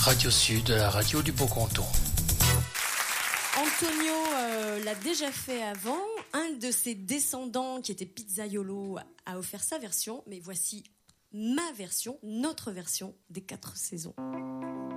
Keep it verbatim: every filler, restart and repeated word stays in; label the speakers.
Speaker 1: Radio Sud, la radio du Beau Canton.
Speaker 2: Antonio euh, l'a déjà fait avant. Un de ses descendants, qui était Pizzaiolo, a offert sa version. Mais voici ma version, notre version des quatre saisons.